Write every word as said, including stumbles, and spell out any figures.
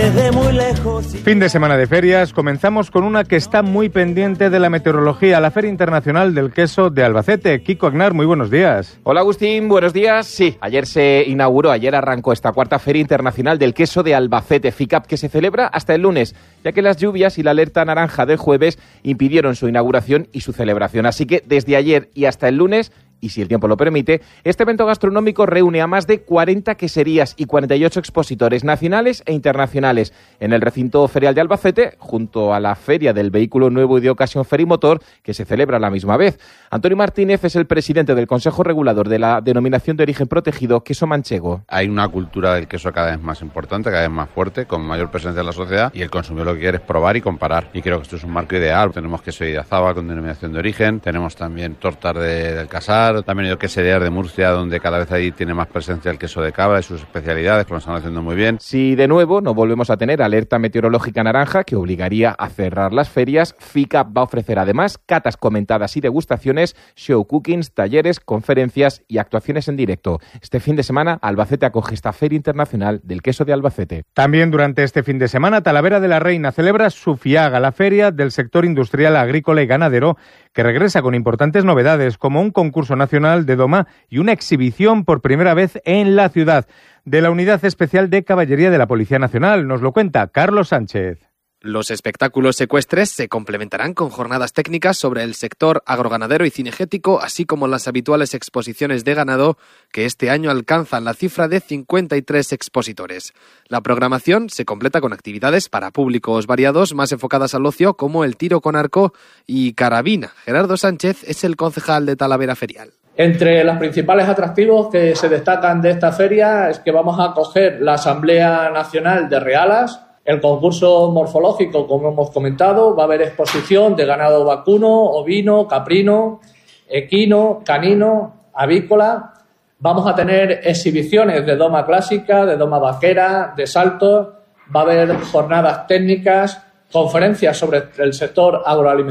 desde muy lejos. Fin de semana de ferias, comenzamos con una que está muy pendiente de la meteorología, la Feria Internacional del Queso de Albacete. Kiko Agnar, muy buenos días. Hola Agustín, buenos días. Sí, ayer se inauguró, ayer arrancó esta cuarta Feria Internacional del Queso de Albacete, FICAP, que se celebra hasta el lunes, ya que las lluvias y la alerta naranja del jueves impidieron su inauguración y su celebración. Así que desde ayer y hasta el lunes, y si el tiempo lo permite, este evento gastronómico reúne a más de cuarenta queserías y cuarenta y ocho expositores nacionales e internacionales en el recinto ferial de Albacete, junto a la Feria del Vehículo Nuevo y de Ocasión Ferimotor, que se celebra a la misma vez. Antonio Martínez es el presidente del Consejo Regulador de la Denominación de Origen Protegido Queso Manchego. Hay una cultura del queso cada vez más importante, cada vez más fuerte, con mayor presencia en la sociedad, y el consumidor lo que quiere es probar y comparar. Y creo que esto es un marco ideal. Tenemos queso de Idiazaba con denominación de origen, tenemos también tortas de, del Casar, también hay queserías de Murcia, donde cada vez ahí tiene más presencia el queso de cabra y sus especialidades, que lo están haciendo muy bien. Si de nuevo no volvemos a tener alerta meteorológica naranja que obligaría a cerrar las ferias, FICAP va a ofrecer además catas comentadas y degustaciones, show cookings, talleres, conferencias y actuaciones en directo. Este fin de semana Albacete acoge esta Feria Internacional del Queso de Albacete. También durante este fin de semana Talavera de la Reina celebra su FIAGA, la Feria del Sector Industrial, Agrícola y Ganadero, que regresa con importantes novedades como un concurso nacional de doma y una exhibición por primera vez en la ciudad de la Unidad Especial de Caballería de la Policía Nacional. Nos lo cuenta Carlos Sánchez. Los espectáculos ecuestres se complementarán con jornadas técnicas sobre el sector agroganadero y cinegético, así como las habituales exposiciones de ganado, que este año alcanzan la cifra de cincuenta y tres expositores. La programación se completa con actividades para públicos variados, más enfocadas al ocio, como el tiro con arco y carabina. Gerardo Sánchez es el concejal de Talavera Ferial. Entre los principales atractivos que se destacan de esta feria es que vamos a acoger la Asamblea Nacional de Realas, el concurso morfológico, como hemos comentado, va a haber exposición de ganado vacuno, ovino, caprino, equino, canino, avícola. Vamos a tener exhibiciones de doma clásica, de doma vaquera, de saltos. Va a haber jornadas técnicas, conferencias sobre el sector agroalimentario.